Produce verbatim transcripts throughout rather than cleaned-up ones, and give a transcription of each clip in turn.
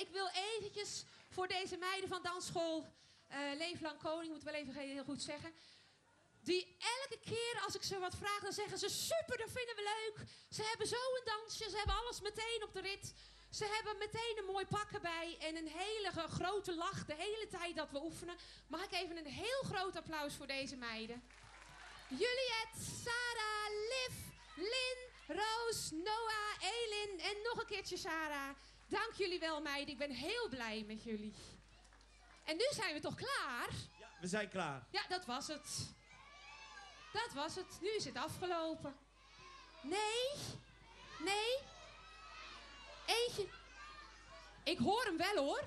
ik wil eventjes voor deze meiden van dansschool uh, Leeflang Koning, moet ik wel even heel goed zeggen. Die elke keer als ik ze wat vraag, dan zeggen ze super, dat vinden we leuk. Ze hebben zo een dansje, ze hebben alles meteen op de rit. Ze hebben meteen een mooi pak erbij en een hele grote lach de hele tijd dat we oefenen. Mag ik even een heel groot applaus voor deze meiden. Juliette, Sarah, Liv, Lin, Roos, Noah, Elin en nog een keertje Sarah. Dank jullie wel, meiden. Ik ben heel blij met jullie. En nu zijn we toch klaar? Ja, we zijn klaar. Ja, dat was het. Dat was het. Nu is het afgelopen. Nee. Nee. Eentje. Ik hoor hem wel, hoor.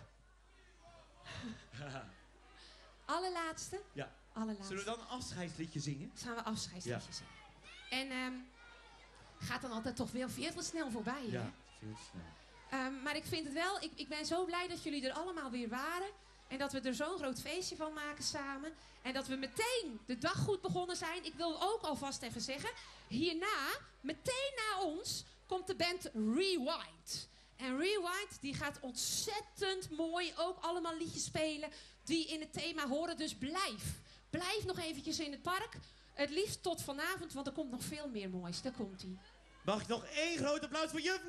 Allerlaatste. Ja. Allerlaatste. Zullen we dan een afscheidsliedje zingen? Gaan we afscheidsliedje Ja. zingen. En um, gaat dan altijd toch weer veel te snel voorbij, hè? Ja, veel te snel. Um, maar ik vind het wel, ik, ik ben zo blij dat jullie er allemaal weer waren. En dat we er zo'n groot feestje van maken samen. En dat we meteen de dag goed begonnen zijn. Ik wil ook alvast even zeggen, hierna, meteen na ons, komt de band Rewind. En Rewind, die gaat ontzettend mooi ook allemaal liedjes spelen die in het thema horen. Dus blijf. Blijf nog eventjes in het park. Het liefst tot vanavond, want er komt nog veel meer moois. Daar komt-ie. Mag ik nog één groot applaus voor juf